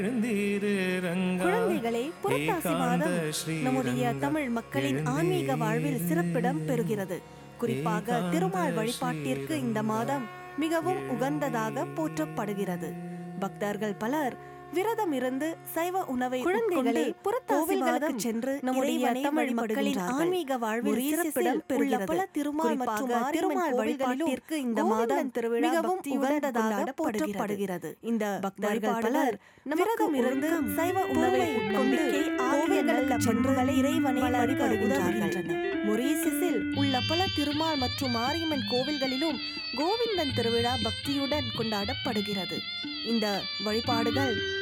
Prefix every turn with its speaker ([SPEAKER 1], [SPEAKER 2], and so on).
[SPEAKER 1] குழந்தைகளே, புரட்டாசி மாதம் நம்முடைய தமிழ் மக்களின் ஆன்மீக வாழ்வில் சிறப்பிடம் பெறுகிறது. குறிப்பாக திருமால் வழிபாட்டிற்கு இந்த மாதம் மிகவும் உகந்ததாக போற்றப்படுகிறது. பக்தர்கள் பலர் விரதம் இருந்து சைவ உணவை குழந்தைகளே புறத்தாசி மாதம் சென்று நம்முடைய தமிழ் மக்களின் ஆன்மீக வாழ்வில் சிறப்பிடம் பெறுகிறது. பல திருமால் மற்றும் திருமால் வழிபாட்டிற்கு இந்த மாதம் திருவிழா மிகவும் உகந்ததாக போற்றப்படுகிறது. இந்த பக்தர்கள் பலர் விரதம் இருந்து சைவ உணவை உட்கொண்டு கோவில்களுக்கு சென்று இறைவனை வழிபடுகின்றனர். மொரீசியஸில் உள்ள பல திருமால் மற்றும் மாரியம்மன் கோவில்களிலும் கோவிந்தன் திருவிழா பக்தியுடன் கொண்டாடப்படுகிறது. இந்த வழிபாடுகள்